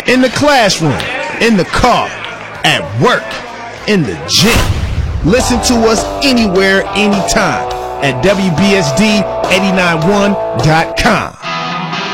In the classroom, in the car, at work, in the gym. Listen to us anywhere, anytime at WBSD891.com.